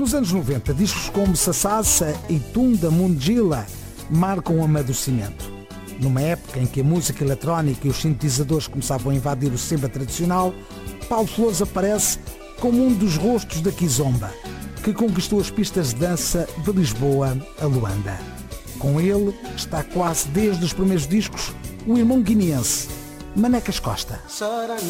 Nos anos 90, discos como Sassassa e Tunda Mundjila marcam o amadurecimento. Numa época em que a música eletrónica e os sintetizadores começavam a invadir o samba tradicional, Paulo Flores aparece como um dos rostos da Kizomba, que conquistou as pistas de dança de Lisboa a Luanda. Com ele está quase desde os primeiros discos o irmão guineense, Manecas Costa. Chora